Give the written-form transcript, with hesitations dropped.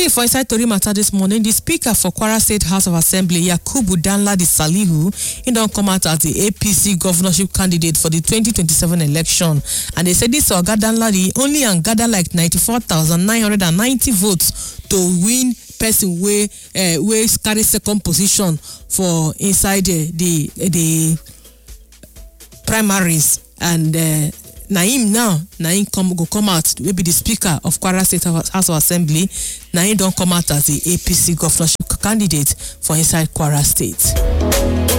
See, for inside Tori matter this morning, the Speaker for Kwara State House of Assembly, Yakubu Danladi Salihu, he don't come out as the APC governorship candidate for the 2027 election. And they said this Oga Danladi only and gather like 94,990 votes to win person way carry second position for inside the primaries. And Naim come out, will be the Speaker of Kwara State House of Assembly. Naim don't come out as the APC governorship candidate for inside Kwara State.